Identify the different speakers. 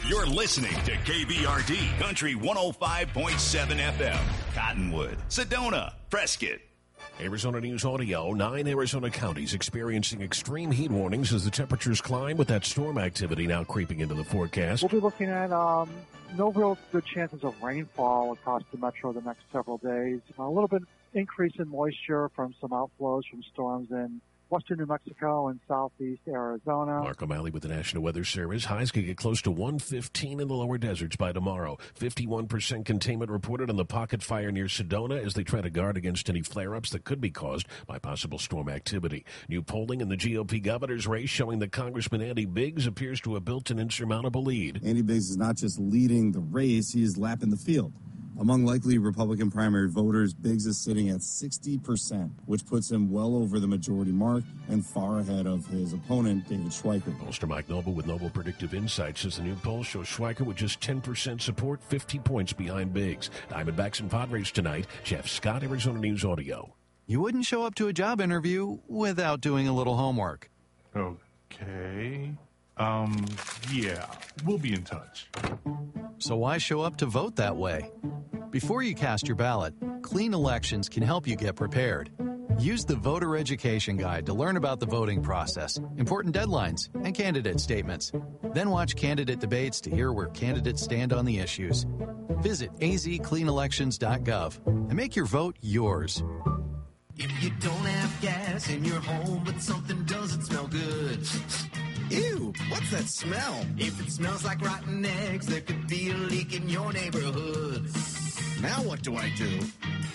Speaker 1: You're listening to KBRD Country 105.7 FM, Cottonwood, Sedona, Prescott.
Speaker 2: Arizona News Audio. 9 Arizona counties experiencing extreme heat warnings as the temperatures climb, with that storm activity now creeping into the forecast.
Speaker 3: We'll be looking at no real good chances of rainfall across the metro the next several days. A little bit increase in moisture from some outflows from storms in western New Mexico and southeast Arizona.
Speaker 2: Mark O'Malley with the National Weather Service. Highs could get close to 115 in the lower deserts by tomorrow. 51% containment reported on the pocket fire near Sedona as they try to guard against any flare-ups that could be caused by possible storm activity. New polling in the GOP governor's race showing that Congressman Andy Biggs appears to have built an insurmountable lead.
Speaker 4: Andy Biggs is not just leading the race, he is lapping the field. Among likely Republican primary voters, Biggs is sitting at 60%, which puts him well over the majority mark and far ahead of his opponent, David Schweiker.
Speaker 2: Pollster Mike Noble with Noble Predictive Insights says the new poll shows Schweiker with just 10% support, 50 points behind Biggs. Diamondbacks and Padres tonight. Jeff Scott, Arizona News Audio.
Speaker 5: You wouldn't show up to a job interview without doing a little homework.
Speaker 6: Okay. Yeah, we'll be in touch.
Speaker 5: So why show up to vote that way? Before you cast your ballot, Clean Elections can help you get prepared. Use the Voter Education Guide to learn about the voting process, important deadlines, and candidate statements. Then watch candidate debates to hear where candidates stand on the issues. Visit azcleanelections.gov and make your vote yours.
Speaker 7: If you don't have gas in your home, but something doesn't smell good.
Speaker 8: Ew, what's that smell?
Speaker 7: If it smells like rotten eggs, there could be a leak in your neighborhood.
Speaker 8: Now what do I do?